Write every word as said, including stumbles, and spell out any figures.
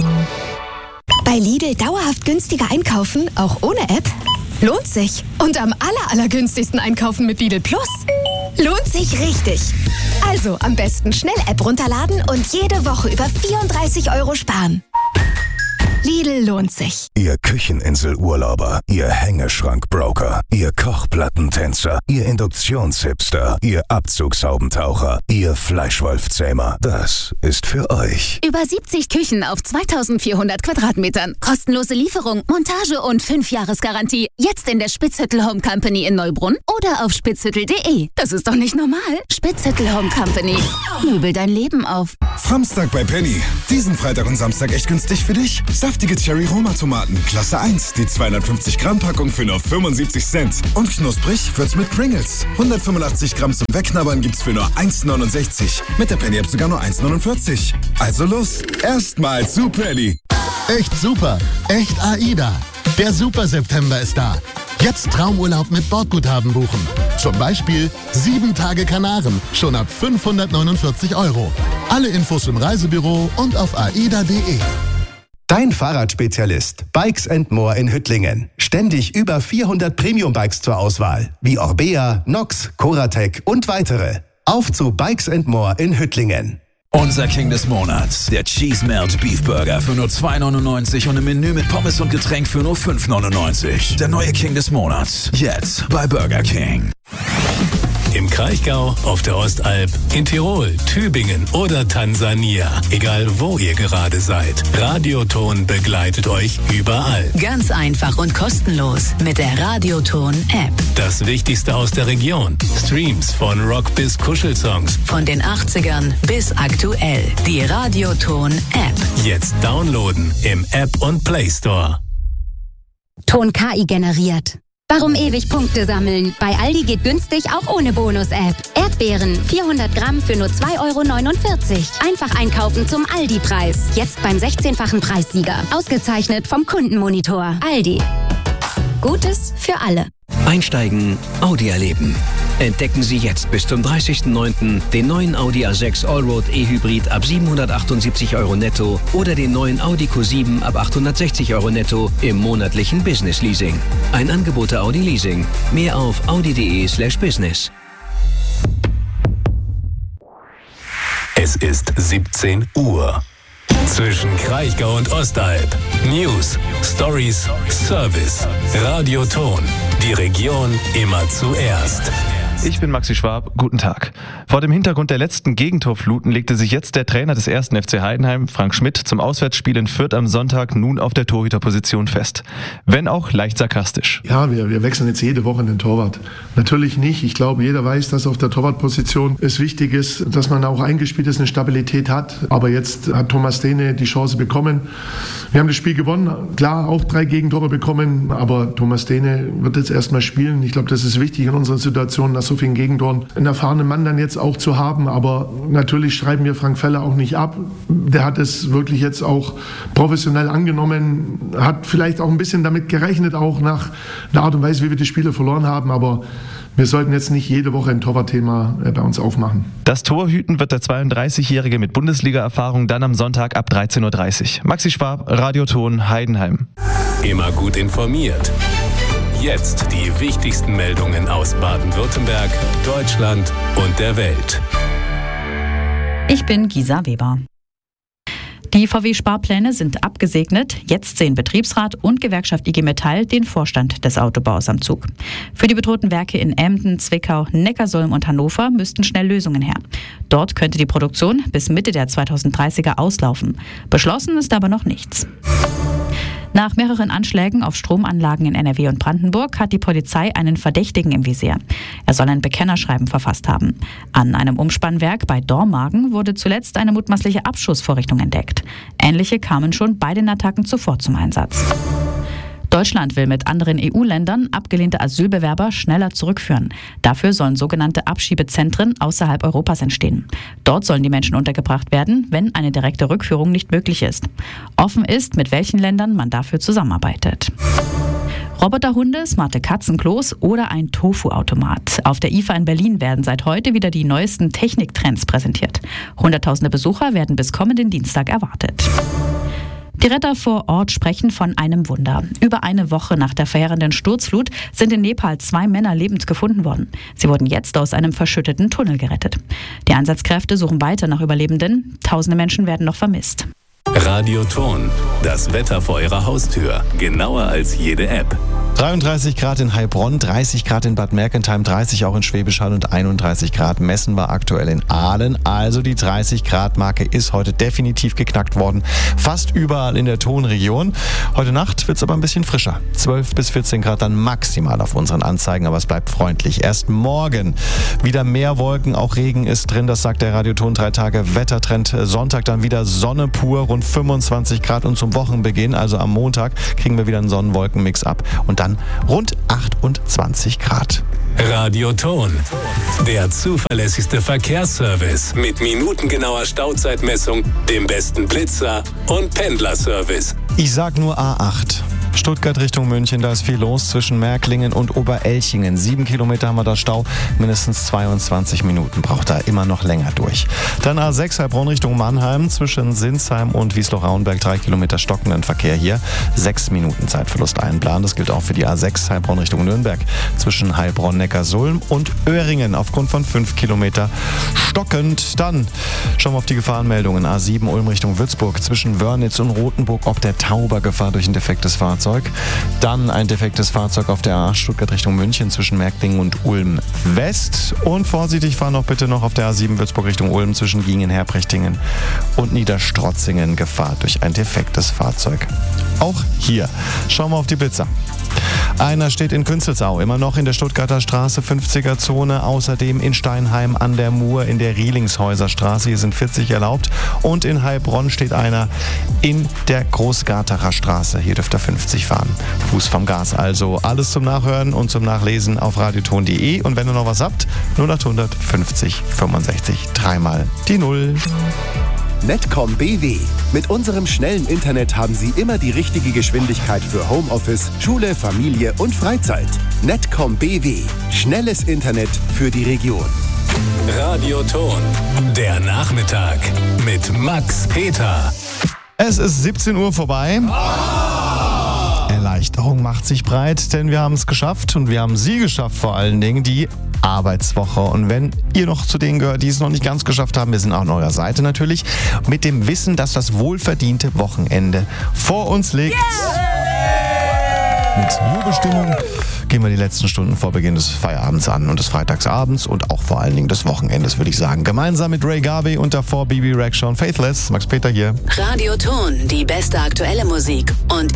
Bei Lidl dauerhaft günstiger einkaufen, auch ohne App? Lohnt sich. Und am aller, allergünstigsten einkaufen mit Lidl Plus? Lohnt sich richtig. Also am besten schnell App runterladen und jede Woche über vierunddreißig Euro sparen. Lidl lohnt sich. Ihr Kücheninsel-Urlauber, Ihr Hängeschrank-Broker, Ihr Kochplattentänzer, Ihr Induktionshipster, Ihr Abzugshaubentaucher, Ihr Fleischwolfzähmer. Das ist für euch. Über siebzig Küchen auf zweitausendvierhundert Quadratmetern. Kostenlose Lieferung, Montage und fünf Jahresgarantie. Jetzt in der Spitzhüttel Home Company in Neubrunn oder auf spitzhüttel punkt de. Das ist doch nicht normal. Spitzhüttel Home Company. Möbel dein Leben auf. Samstag bei Penny. Diesen Freitag und Samstag echt günstig für dich? Saftige Cherry-Roma-Tomaten, Klasse eins, die zweihundertfünfzig Gramm Packung für nur fünfundsiebzig Cent. Und knusprig wird's mit Pringles. hundertfünfundachtzig Gramm zum Wegknabbern gibt's für nur eins neunundsechzig. Mit der Penny-App sogar nur eins neunundvierzig. Also los, erstmal zu Penny. Echt super, echt AIDA. Der Super-September ist da. Jetzt Traumurlaub mit Bordguthaben buchen. Zum Beispiel sieben Tage Kanaren, schon ab fünfhundertneunundvierzig Euro. Alle Infos im Reisebüro und auf aida punkt de. Dein Fahrradspezialist Bikes and More in Hüttlingen. Ständig über vierhundert Premium-Bikes zur Auswahl, wie Orbea, Nox, Coratec und weitere. Auf zu Bikes and More in Hüttlingen. Unser King des Monats, der Cheese Melt Beef Burger für nur zwei neunundneunzig und ein Menü mit Pommes und Getränk für nur fünf neunundneunzig. Der neue King des Monats, jetzt bei Burger King. Im Kraichgau, auf der Ostalb, in Tirol, Tübingen oder Tansania. Egal wo ihr gerade seid, Radioton begleitet euch überall. Ganz einfach und kostenlos mit der Radioton-App. Das Wichtigste aus der Region. Streams von Rock bis Kuschelsongs. Von den achtzigern bis aktuell. Die Radioton-App. Jetzt downloaden im App und Play Store. Ton K I generiert. Warum ewig Punkte sammeln? Bei Aldi geht günstig auch ohne Bonus-App. Erdbeeren vierhundert Gramm für nur zwei Euro neunundvierzig. Einfach einkaufen zum Aldi-Preis. Jetzt beim sechzehnfachen Preissieger. Ausgezeichnet vom Kundenmonitor. Aldi. Gutes für alle. Einsteigen, Audi erleben. Entdecken Sie jetzt bis zum dreißigsten neunten den neuen Audi A sechs Allroad E-Hybrid ab siebenhundertachtundsiebzig Euro netto oder den neuen Audi Q sieben ab achthundertsechzig Euro netto im monatlichen Business Leasing. Ein Angebot der Audi Leasing. Mehr auf audi punkt de slash business. Es ist siebzehn Uhr. Zwischen Kraichgau und Ostalb. News, Stories, Service. Radioton. Die Region immer zuerst. Ich bin Maxi Schwab, guten Tag. Vor dem Hintergrund der letzten Gegentorfluten legte sich jetzt der Trainer des ersten F C Heidenheim, Frank Schmidt, zum Auswärtsspiel in Fürth am Sonntag nun auf der Torhüterposition fest. Wenn auch leicht sarkastisch. Ja, wir, wir wechseln jetzt jede Woche den Torwart. Natürlich nicht. Ich glaube, jeder weiß, dass auf der Torwartposition es wichtig ist, dass man auch eingespielt ist, eine Stabilität hat. Aber jetzt hat Thomas Dehne die Chance bekommen. Wir haben das Spiel gewonnen. Klar, auch drei Gegentore bekommen. Aber Thomas Dehne wird jetzt erstmal spielen. Ich glaube, das ist wichtig in unserer Situation, dass so vielen Gegentoren einen erfahrenen Mann dann jetzt auch zu haben. Aber natürlich schreiben wir Frank Feller auch nicht ab. Der hat es wirklich jetzt auch professionell angenommen, hat vielleicht auch ein bisschen damit gerechnet, auch nach der Art und Weise, wie wir die Spiele verloren haben. Aber wir sollten jetzt nicht jede Woche ein Torwartthema bei uns aufmachen. Das Torhüten wird der zweiunddreißigjährige mit Bundesliga-Erfahrung dann am Sonntag ab dreizehn Uhr dreißig. Maxi Schwab, Radioton, Heidenheim. Immer gut informiert. Jetzt die wichtigsten Meldungen aus Baden-Württemberg, Deutschland und der Welt. Ich bin Gisa Weber. Die V W-Sparpläne sind abgesegnet. Jetzt sehen Betriebsrat und Gewerkschaft I G Metall den Vorstand des Autobaus am Zug. Für die bedrohten Werke in Emden, Zwickau, Neckarsulm und Hannover müssten schnell Lösungen her. Dort könnte die Produktion bis Mitte der zweitausenddreißiger auslaufen. Beschlossen ist aber noch nichts. Nach mehreren Anschlägen auf Stromanlagen in N R W und Brandenburg hat die Polizei einen Verdächtigen im Visier. Er soll ein Bekennerschreiben verfasst haben. An einem Umspannwerk bei Dormagen wurde zuletzt eine mutmaßliche Abschussvorrichtung entdeckt. Ähnliche kamen schon bei den Attacken zuvor zum Einsatz. Deutschland will mit anderen E U-Ländern abgelehnte Asylbewerber schneller zurückführen. Dafür sollen sogenannte Abschiebezentren außerhalb Europas entstehen. Dort sollen die Menschen untergebracht werden, wenn eine direkte Rückführung nicht möglich ist. Offen ist, mit welchen Ländern man dafür zusammenarbeitet. Roboterhunde, smarte Katzenklos oder ein Tofu-Automat. Auf der I F A in Berlin werden seit heute wieder die neuesten Techniktrends präsentiert. Hunderttausende Besucher werden bis kommenden Dienstag erwartet. Die Die Retter vor Ort sprechen von einem Wunder. Über eine Woche nach der verheerenden Sturzflut sind in Nepal zwei Männer lebend gefunden worden. Sie wurden jetzt aus einem verschütteten Tunnel gerettet. Die Einsatzkräfte suchen weiter nach Überlebenden. Tausende Menschen werden noch vermisst. Radioton, das Wetter vor Ihrer Haustür. Genauer als jede App. dreiunddreißig Grad in Heilbronn, dreißig Grad in Bad Mergentheim, dreißig auch in Schwäbisch Hall und einunddreißig Grad messen wir aktuell in Aalen. Also die dreißig Grad Marke ist heute definitiv geknackt worden. Fast überall in der Tonregion. Heute Nacht wird es aber ein bisschen frischer. zwölf bis vierzehn Grad dann maximal auf unseren Anzeigen, aber es bleibt freundlich. Erst morgen wieder mehr Wolken, auch Regen ist drin. Das sagt der Radioton. Drei Tage Wettertrend. Sonntag dann wieder Sonne pur, rund fünfundzwanzig Grad und zum Wochenbeginn, also am Montag, kriegen wir wieder einen Sonnenwolkenmix ab. Und dann rund achtundzwanzig Grad. Radioton, der zuverlässigste Verkehrsservice mit minutengenauer Stauzeitmessung, dem besten Blitzer und Pendlerservice. Ich sag nur A acht. Stuttgart Richtung München, da ist viel los zwischen Märklingen und Oberelchingen. Sieben Kilometer haben wir da Stau, mindestens zweiundzwanzig Minuten braucht da immer noch länger durch. Dann A sechs Heilbronn Richtung Mannheim, zwischen Sinsheim und Wiesloch-Rauenberg, drei Kilometer stockenden Verkehr hier. Sechs Minuten Zeitverlust einplanen, das gilt auch für die A sechs Heilbronn Richtung Nürnberg, zwischen Heilbronn-Neckarsulm und Öhringen aufgrund von fünf Kilometer stockend. Dann schauen wir auf die Gefahrenmeldungen. A sieben Ulm Richtung Würzburg, zwischen Wörnitz und Rothenburg ob der Taubergefahr durch ein defektes Fahrzeug. Dann ein defektes Fahrzeug auf der A acht Stuttgart Richtung München zwischen Märklingen und Ulm West. Und vorsichtig fahren auch bitte noch auf der A sieben Würzburg Richtung Ulm zwischen Giengen, Herprechtingen und Niederstrotzingen. Gefahr durch ein defektes Fahrzeug. Auch hier schauen wir auf die Blitzer. Einer steht in Künzelsau, immer noch in der Stuttgarter Straße, fünfziger Zone. Außerdem in Steinheim an der Mur in der Rielingshäuser Straße. Hier sind vierzig erlaubt. Und in Heilbronn steht einer in der Großgartacher Straße. Hier dürft ihr fünfzig fahren. Fuß vom Gas also. Alles zum Nachhören und zum Nachlesen auf radioton punkt de. Und wenn ihr noch was habt, null achthundert fünfzig fünfundsechzig. Dreimal die Null. Netcom B W. Mit unserem schnellen Internet haben Sie immer die richtige Geschwindigkeit für Homeoffice, Schule, Familie und Freizeit. Netcom B W. Schnelles Internet für die Region. Radioton, der Nachmittag mit Max Peter. Es ist siebzehn Uhr vorbei. Erleichterung macht sich breit, denn wir haben es geschafft und wir haben Sie geschafft, vor allen Dingen die Arbeitswoche. Und wenn ihr noch zu denen gehört, die es noch nicht ganz geschafft haben, wir sind auch an eurer Seite natürlich, mit dem Wissen, dass das wohlverdiente Wochenende vor uns liegt. Yeah! Mit Jubelstimmung gehen wir die letzten Stunden vor Beginn des Feierabends an und des Freitagsabends und auch vor allen Dingen des Wochenendes, würde ich sagen. Gemeinsam mit Ray Garvey und davor Bibi Rexha und Faithless. Max Peter hier. Radioton, die beste aktuelle Musik und